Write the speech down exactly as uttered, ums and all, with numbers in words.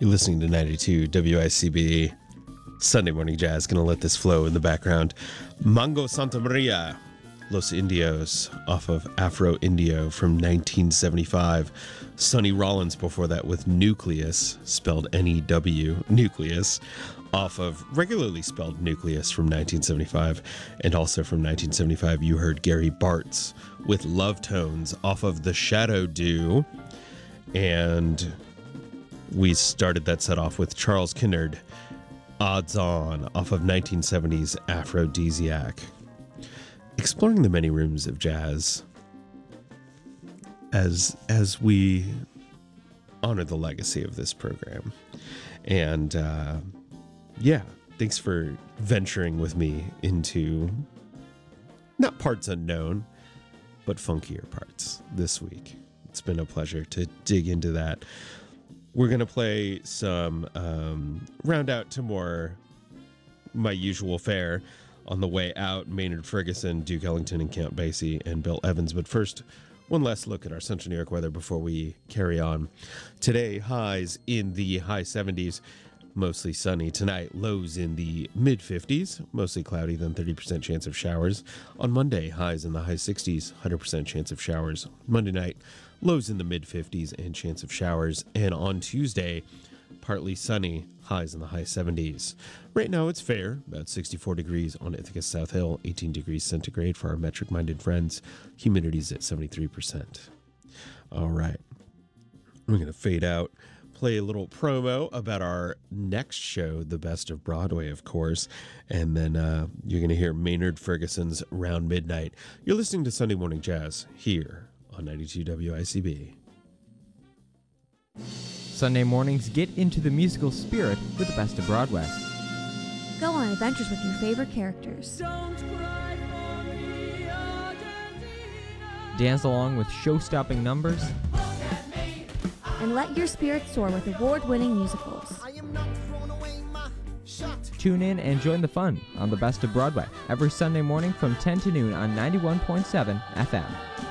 You're listening to ninety-two W I C B. Sunday Morning Jazz. Gonna let this flow in the background. Mango Santa Maria, Los Indios, off of Afro Indio from nineteen seventy-five. Sonny Rollins before that with Nucleus, spelled N E W, Nucleus, off of regularly spelled Nucleus from nineteen seventy-five. And also from nineteen seventy-five, you heard Gary Bartz with Love Tones off of The Shadow Dew. And we started that set off with Charles Kinnard, Odds On, off of nineteen seventies Aphrodisiac. Exploring the many rooms of jazz as as we honor the legacy of this program. And uh, yeah, thanks for venturing with me into not parts unknown, but funkier parts this week. It's been a pleasure to dig into that. We're going to play some, um, round out to more my usual fare on the way out. Maynard Ferguson, Duke Ellington, and Count Basie, and Bill Evans. But first, one last look at our Central New York weather before we carry on. Today, highs in the high seventies, mostly sunny. Tonight, lows in the mid fifties, mostly cloudy, then thirty percent chance of showers. On Monday, highs in the high sixties, one hundred percent chance of showers. Monday night, lows in the mid fifties and chance of showers. And on Tuesday, partly sunny, highs in the high seventies. Right now it's fair, about sixty-four degrees on Ithaca South Hill, eighteen degrees centigrade for our metric-minded friends. Humidity's at seventy-three percent. All right, we're going to fade out, play a little promo about our next show, The Best of Broadway, of course, and then uh, you're going to hear Maynard Ferguson's Round Midnight. You're listening to Sunday Morning Jazz here on ninety-two W I C B. Sunday mornings, get into the musical spirit with The Best of Broadway. Go on adventures with your favorite characters. Dance along with show-stopping numbers. And let your spirit soar with award-winning musicals. Tune in and join the fun on The Best of Broadway every Sunday morning from ten to noon on ninety-one point seven F M.